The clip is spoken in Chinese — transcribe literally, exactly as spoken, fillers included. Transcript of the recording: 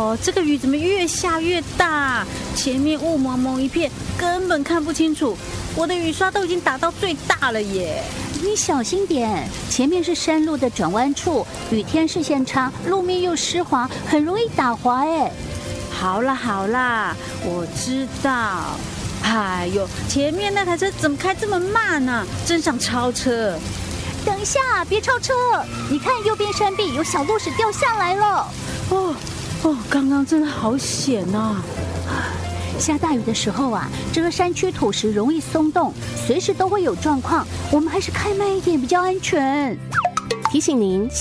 呦，这个雨怎么越下越大？前面雾蒙蒙一片，根本看不清楚。我的雨刷都已经打到最大了耶！ 你小心点，前面是山路的转弯处，雨天视线差，路面又湿滑，很容易打滑哎。 好啦好啦，我知道。哎呦，前面那台车怎么开这么慢呢、啊？真想超车！ 等一下，别超车！你看右边山壁有小路石掉下来了。 哦哦，刚刚真的好险呐、啊！ 下大雨的时候啊，这个山区土石容易松动，随时都会有状况，我们还是开慢一点比较安全。 提醒您。